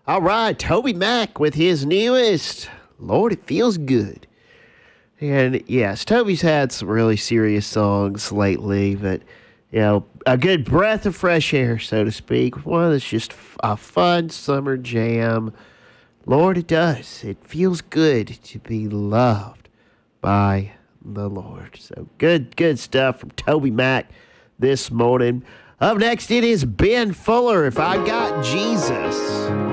All right, Toby Mac with his newest, Lord, It Feels Good. And yes, Toby's had some really serious songs lately, but, a good breath of fresh air, so to speak. One that's just a fun summer jam. Lord, it does. It feels good to be loved by the Lord. So good stuff from Toby Mac this morning. Up next, it is Ben Fuller, If I Got Jesus.